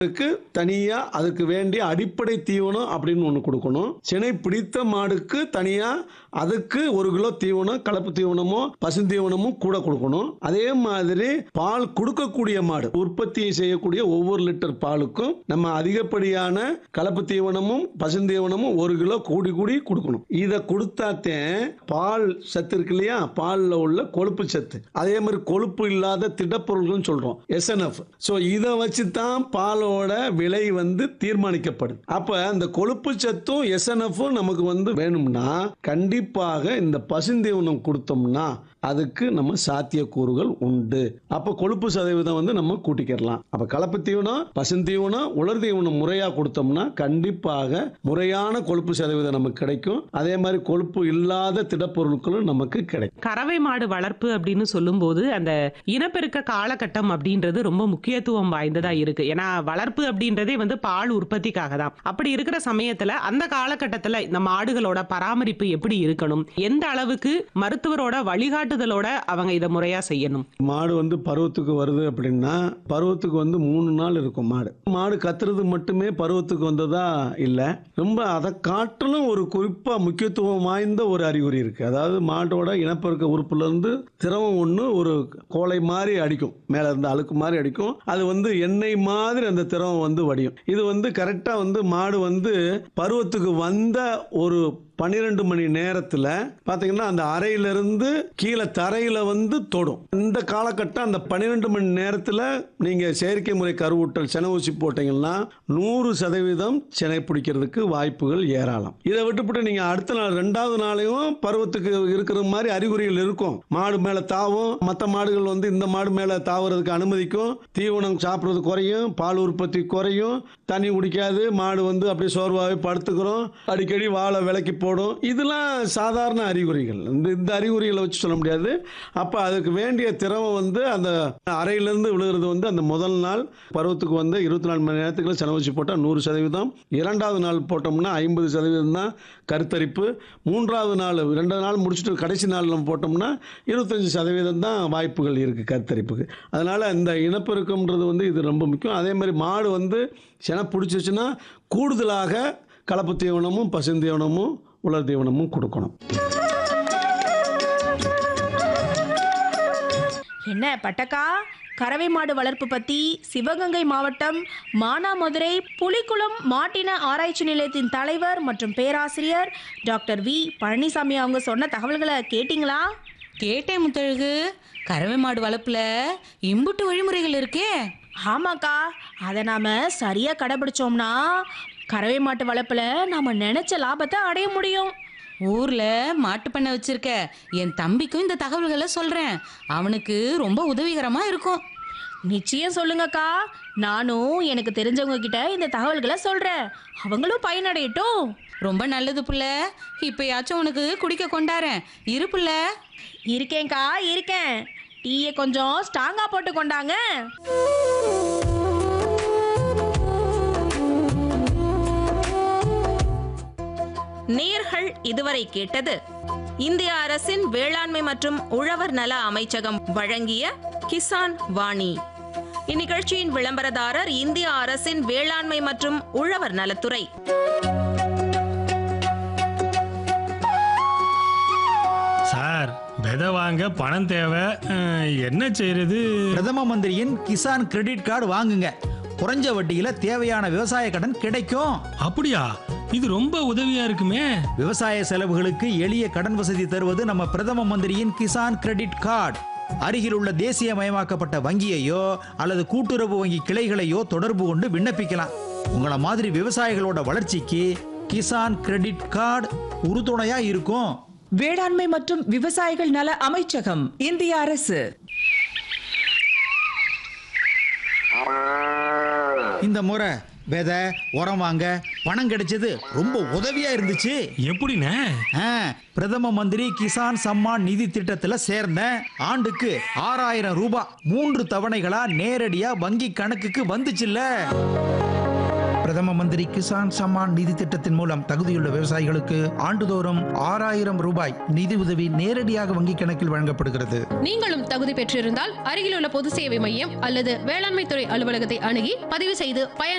தனியா அதுக்கு வேண்டிய அடிப்படை தீவனம் அப்படின்னு ஒன்று கொடுக்கணும். சினை பிடித்த மாடுக்கு தனியா அதுக்கு 1 கிலோ தீவனம், கலப்பு தீவனமோ பசுந்தீவனமோ கூட கொடுக்கணும். அதே மாதிரி பால் கொடுக்கக்கூடிய மாடு உற்பத்தி செய்யக்கூடிய ஒவ்வொரு லிட்டர் பாலுக்கும் நம்ம அதிகப்படியான கலப்பு தீவனமும் பசுந்தீவனமும் 1 கிலோ கூடி கூடி கொடுக்கணும். இதை கொடுத்தாத்தே பால் சத்து இருக்கு இல்லையா, பால்ல உள்ள கொழுப்பு சத்து, அதே மாதிரி கொழுப்பு இல்லாத திடப்பொருள்கள் சொல்றோம் SNF. ஸோ இதை வச்சு தான் பாலோட விலை தீர்மானிக்கப்படும். அப்ப அந்த கொழுப்பு சத்தும் SNF நமக்கு வேணும்னா கண்டிப்பாக இந்த பசுந்தீவனம் கொடுத்தோம்னா அதுக்கு நம்ம சாத்தியக்கூறுகள் உண்டு. அப்ப கொழுப்பு சதவீதம் நம்ம கூட்டிக்கலாம். அப்ப கலப்பு தீவனம், பசுந்தீவனம், உலர் தீவனம் முறையா கொடுத்தோம்னா கண்டிப்பாக முறையான கொழுப்பு சதவீதம் நமக்கு கிடைக்கும். அதே மாதிரி கொழுப்பு இல்லாத திடப்பொருட்களும் நமக்கு கிடைக்கும். கறவை மாடு வளர்ப்பு அப்படின்னு சொல்லும் போது அந்த இனப்பெருக்க காலகட்டம் அப்படின்றது ரொம்ப முக்கியத்துவம் வாய்ந்ததா இருக்கு. ஏன்னா வளர்ப்பு அப்படின்றதே பால் உற்பத்திக்காக தான். அப்படி இருக்கிற சமயத்துல அந்த காலகட்டத்துல இந்த மாடுகளோட பராமரிப்பு எப்படி இருக்கணும், எந்த அளவுக்கு மருத்துவரோட வழிகாட்டுதலோட அவங்க இதை முறையா செய்யணும்? மாடு பருவத்துக்கு வருது அப்படின்னா பருவத்துக்கு 3 நாள் இருக்கும். மாடு கத்துறது மட்டுமே பருவத்துக்கு வந்ததா இல்ல, ரொம்ப அதை காட்டிலும் ஒரு குறிப்பா முக்கியத்துவம் வாய்ந்த ஒரு அறிகுறி இருக்கு. அதாவது மாட்டோட இனப்பெருக்க உறுப்புல இருந்து திரவம் ஒண்ணு ஒரு கோலை மாதிரி அடிக்கும், மேல இருந்து அழுக்கு மாதிரி அடிக்கும். அது எண்ணெய் மாதிரி அந்த திரவம் வடியும். இது கரெக்டா மாடு பருவத்துக்கு வந்த ஒரு 12 மணி நேரத்தில் பார்த்தீங்கன்னா அந்த அறையிலிருந்து கீழே தரையில் தொடும். இந்த காலகட்டம் அந்த 12 மணி நேரத்தில் நீங்கள் செயற்கை முறை கருவூட்டல் செனை ஊசி போட்டீங்கன்னா 100% செனை பிடிக்கிறதுக்கு வாய்ப்புகள் ஏராளம். இதை விட்டுப்பட்டு நீங்கள் அடுத்த நாள் 2வது நாளையும் பருவத்துக்கு இருக்கிற மாதிரி அறிகுறிகள் இருக்கும். மாடு மேலே தாவும், மற்ற மாடுகள் இந்த மாடு மேலே தாவுறதுக்கு அனுமதிக்கும், தீவனம் சாப்பிட்றது குறையும், பால் உற்பத்தி குறையும், தண்ணி குடிக்காது, மாடு அப்படியே சோர்வாகவே படுத்துக்கிறோம், அடிக்கடி வாழை விலைக்கு போடும். இதெல்லாம் சாதாரண அறிகுறிகள். இந்த அறிகுறிகளை வச்சு சொல்ல முடியாது. அப்ப அதுக்கு வேண்டிய திரவம் அந்த அறையிலிருந்து விழுகிறது அந்த முதல் நாள் பருவத்துக்கு 24 மணி நேரத்துக்குள்ள செனை ஊசி போட்டால் 100%. 2வது நாள் போட்டோம்னா 50% தான் கருத்தரிப்பு. 3வது நாள் 2 நாள் முடிச்சுட்டு கடைசி நாள் நம்ம போட்டோம்னா 25% தான் வாய்ப்புகள் இருக்கு கருத்தரிப்புக்கு. அதனால இந்த இனப்பெருக்கம்ன்றது இது ரொம்ப முக்கியம். அதே மாதிரி மாடு செனை பிடிச்சிச்சுன்னா கூடுதலாக கலப்பு தீவனமும் பசுந்தீவனமும் உலர் தீவனமும் கொடுக்கணும். என்ன பட்டக்கா, கறவை மாடு வளர்ப்பு பத்தி சிவகங்கை மாவட்டம் மானாமதுரை புலிக்குளம் மாட்டின ஆராய்ச்சி நிலையத்தின் தலைவர் மற்றும் பேராசிரியர் டாக்டர் வி பழனிசாமி அவங்க சொன்ன தகவல்களை கேட்டீங்களா? கேட்டேன் முத்தழகு. கறவை மாடு வளர்ப்புல இம்புட்டு வழிமுறைகள் இருக்கே. ஆமாக்கா, அதை நாம சரியா கடைபிடிச்சோம்னா கறவை மாட்டு வளர்ப்புல நாம நினைச்ச லாபத்தை அடைய முடியும். ஊர்ல மாட்டு பண்ணை வச்சிருக்க என் தம்பிக்கும் இந்த தகவல்களை சொல்றேன். அவனுக்கு ரொம்ப உதவிகரமா இருக்கும். நிச்சயம் சொல்லுங்கக்கா. நானும் எனக்கு தெரிஞ்சவங்க கிட்ட இந்த தகவல்களை சொல்றேன். அவங்களும் பயனடையட்டும். ரொம்ப நல்லது புள்ள. இப்பயாச்சும் உனக்கு குடிக்க கொண்டாரேன். இரு புள்ள. இருக்கேன்க்கா, இருக்கேன். டீயை கொஞ்சம் ஸ்ட்ராங்கா போட்டு கொண்டாங்க. நேயர்கள் இதுவரை கேட்டது இந்திய அரசின் வேளாண்மை மற்றும் உழவர் நல அமைச்சகம் வழங்கிய கிசான் வாணி. இந்நிகழ்ச்சியின் விளம்பரதாரர் இந்திய அரசின் வேளாண்மை மற்றும் உழவர் நலத்துறை. சார், விதை வாங்க பணம் தேவை, என்ன செய்யறது? பிரதம மந்திரியின் கிசான் கிரெடிட் கார்டு வாங்குங்க. குறைஞ்ச வட்டியில தேவையான விவசாய கடன் கிடைக்கும். அப்படியா? இது ரொம்ப உதவியா இருக்குமே. விவசாய செலவுகளுக்கு எளிய கடன் வசதி தருவது நம்ம பிரதம மந்திரியின் கிசான் கிரெடிட் கார்டு. அருகில் உள்ள தேசியமயமாக்கப்பட்ட வங்கியையோ அல்லது கூட்டுறவு வங்கி கிளைகளையோ தொடர்பு கொண்டு விண்ணப்பிக்கலாம். உங்கள மாதிரி விவசாயிகளோட வளர்ச்சிக்கு கிசான் கிரெடிட் கார்டு உறுதுணையா இருக்கும். வேளாண்மை மற்றும் விவசாயிகள் நல அமைச்சகம், இந்திய அரசு. இந்த முறை விதை உரம் வாங்க பணம் கிடைச்சது ரொம்ப உதவியா இருந்துச்சு. எப்படிண்ணே? பிரதம மந்திரி கிசான் சம்மான் நிதி திட்டத்துல சேர்ந்தேன். ஆண்டுக்கு 6000 ரூபாய் 3 தவணைகளா நேரடியா வங்கி கணக்குக்கு வந்துச்சுல்ல. பிரதம மந்திரி கிசான் சம்மான் நிதி திட்டத்தின் மூலம் தகுதியுள்ள விவசாயிகளுக்கு ஆண்டுதோறும் 6,000 ரூபாய் நிதி உதவி நேரடியாக வங்கிக் கணக்கில் வழங்கப்படுகிறது. நீங்களும் தகுதி பெற்றிருந்தால் அருகிலுள்ள பொது சேவை மையம் அல்லது வேளாண்மை துறை அலுவலகத்தை அணுகி பதிவு செய்து பயன்